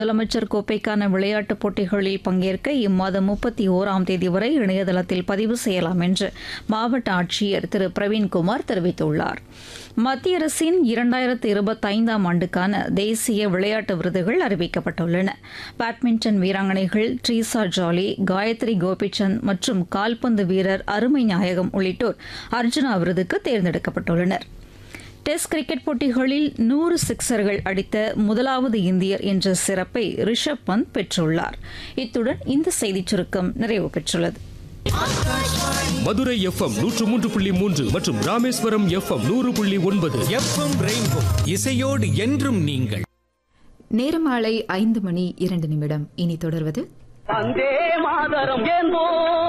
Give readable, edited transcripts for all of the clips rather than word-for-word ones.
முதலமைச்சர் கோப்பைக்கான விளையாட்டுப் போட்டிகளில் பங்கேற்க இம்மாதம் 31ஆம் தேதி வரை இணையதளத்தில் பதிவு செய்யலாம் என்று மாவட்ட ஆட்சியர் திரு பிரவீன்குமார் தெரிவித்துள்ளார். மத்திய அரசின் 2025ஆம் ஆண்டுக்கான தேசிய விளையாட்டு விருதுகள் அறிவிக்கப்பட்டுள்ளன. பேட்மிண்டன் வீராங்கனைகள் ட்ரீசா ஜாலி, காயத்ரி கோபிச்சந்த் மற்றும் கால்பந்து வீரர் அருமை நாயகம் உள்ளிட்டோர் அர்ஜுனா விருதுக்கு தேர்ந்தெடுக்கப்பட்டுள்ளனர். டெஸ்ட் கிரிக்கெட் போட்டிகளில் 100 சிக்சர்கள் அடித்த முதலாவது இந்தியர் என்ற சிறப்பை ரிஷப் பந்த் பெற்றுள்ளார். இத்துடன் இந்த செய்திச் சுருக்கம் நிறைவு பெற்றுள்ளது. மதுரை FM 103.3 மற்றும் ராமேஸ்வரம் FM 100.9 FM ரெயின்போ இசையோடு என்றும் நீங்கள். நேரம் மாலை 5:02. இனி தொடர்வது வந்தே மாதரம் என்போ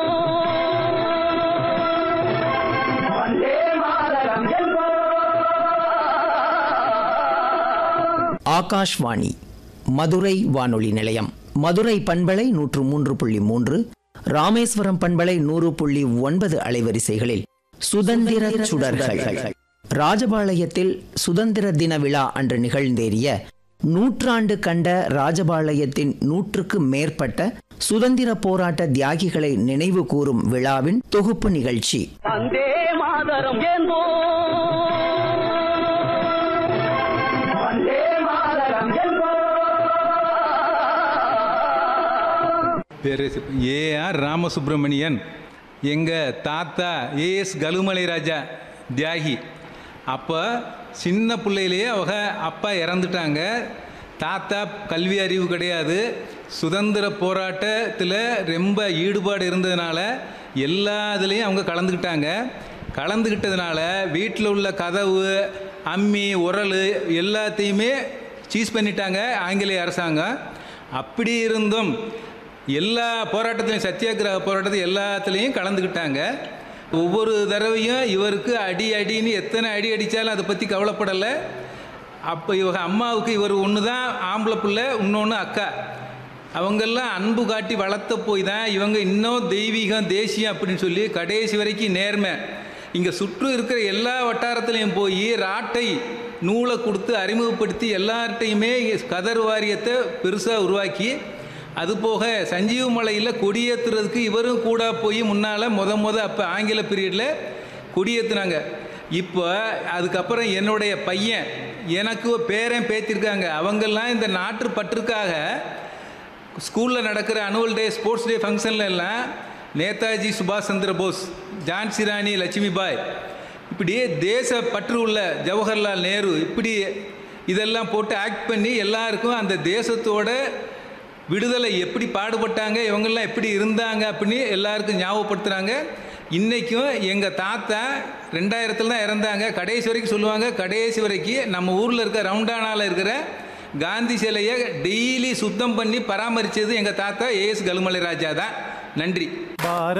ஆகாஷ்வாணி மதுரை வானொலி நிலையம். மதுரை பண்பலை 103.3, ராமேஸ்வரம் பண்பலை 100.9 அலைவரிசைகளில் சுதந்திர சுடர்கள். ராஜபாளையத்தில் சுதந்திர தின விழா அன்று நிகழ்ந்தேறிய 100 ஆண்டு கண்ட ராஜபாளையத்தின் 100க்கு மேற்பட்ட சுதந்திர போராட்ட தியாகிகளை நினைவு கூறும் விழாவின் தொகுப்பு நிகழ்ச்சி. வந்தே மாதரம் என்போ பேர் ஏஆர் ராமசுப்ரமணியன். எங்கள் தாத்தா ஏஎஸ் கலுமலை ராஜா தியாகி. அப்போ சின்ன பிள்ளையிலேயே அவங்க அப்பா இறந்துட்டாங்க. தாத்தா கல்வி அறிவு கிடையாது. சுதந்திர போராட்டத்தில் ரொம்ப ஈடுபாடு இருந்ததுனால எல்லா இதுலேயும் அவங்க கலந்துக்கிட்டதுனால வீட்டில் உள்ள கதவு, அம்மி, உரல் எல்லாத்தையுமே சீஸ் பண்ணிட்டாங்க ஆங்கிலேய அரசாங்கம். அப்படி இருந்தும் எல்லா போராட்டத்திலையும், சத்தியாகிரக போராட்டத்தில் எல்லாத்துலேயும் கலந்துக்கிட்டாங்க. ஒவ்வொரு தடவையும் இவருக்கு அடின்னு எத்தனை அடி அடித்தாலும் அதை பற்றி கவலைப்படலை. அப்போ இவங்க அம்மாவுக்கு இவர் ஒன்று தான் ஆம்பளை பிள்ளை, இன்னொன்று அக்கா. அவங்கெல்லாம் அன்பு காட்டி வளர்த்த போய் தான் இவங்க இன்னும் தெய்வீகம், தேசியம் அப்படின்னு சொல்லி கடைசி வரைக்கும் நேர்மை. இங்கே சுற்று இருக்கிற எல்லா வட்டாரத்துலேயும் போய் ராட்டை நூலை கொடுத்து அறிமுகப்படுத்தி எல்லார்ட்டையுமே கதர் வாரியத்தை பெருசாக உருவாக்கி, அதுபோக சஞ்சீவ மலையில் கொடியேற்றுறதுக்கு இவரும் கூட போய் முன்னால் அப்போ ஆங்கில பீரியடில் கொடியேற்றுனாங்க. இப்போ அதுக்கப்புறம் என்னுடைய பையன், எனக்கு பேரன் பேத்திருக்காங்க. அவங்கெல்லாம் இந்த நாட்டு பற்றுக்காக ஸ்கூலில் நடக்கிற அனுவல் டே, ஸ்போர்ட்ஸ் டே ஃபங்க்ஷனில் எல்லாம் நேதாஜி சுபாஷ் சந்திர போஸ், ஜான்சி ராணி லட்சுமிபாய், இப்படி தேச பற்று உள்ள ஜவஹர்லால் நேரு, இப்படி இதெல்லாம் போட்டு ஆக்ட் பண்ணி எல்லாருக்கும் அந்த தேசத்தோட விடுதலை எப்படி பாடுபட்டாங்க, இவங்கெல்லாம் எப்படி இருந்தாங்க அப்படின்னு எல்லாருக்கும் ஞாபகப்படுத்துகிறாங்க. இன்றைக்கும் எங்கள் தாத்தா 2000 தான் இறந்தாங்க. கடைசி வரைக்கும் சொல்லுவாங்க, கடைசி வரைக்கும் நம்ம ஊரில் இருக்க ரவுண்டானாவில் இருக்கிற காந்தி சிலையை டெய்லி சுத்தம் பண்ணி பராமரித்தது எங்கள் தாத்தா ஏஎஸ் கலுமலை ராஜா தான். நன்றி.